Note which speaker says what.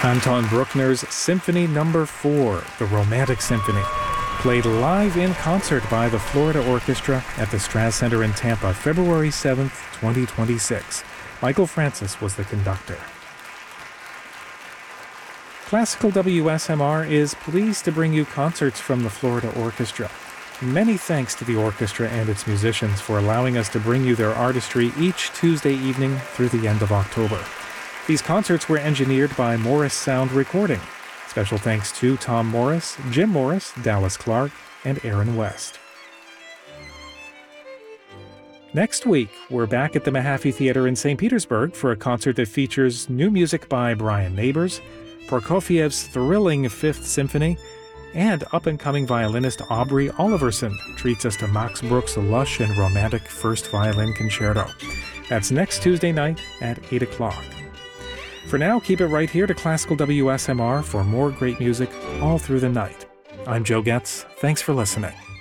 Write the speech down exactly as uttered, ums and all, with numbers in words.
Speaker 1: Anton Bruckner's Symphony Number four, the Romantic Symphony, played live in concert by the Florida Orchestra at the Strass Center in Tampa, February seventh, twenty twenty-six. Michael Francis was the conductor. Classical W S M R is pleased to bring you concerts from the Florida Orchestra. Many thanks to the orchestra and its musicians for allowing us to bring you their artistry each Tuesday evening through the end of October. These concerts were engineered by Morris Sound Recording. Special thanks to Tom Morris, Jim Morris, Dallas Clark, and Aaron West. Next week, we're back at the Mahaffey Theater in Saint Petersburg for a concert that features new music by Brian Neighbors, Prokofiev's thrilling Fifth Symphony, and up-and-coming violinist Aubrey Oliverson treats us to Max Bruch's lush and romantic First Violin Concerto. That's next Tuesday night at eight o'clock. For now, keep it right here to Classical W S M R for more great music all through the night. I'm Joe Getz. Thanks for listening.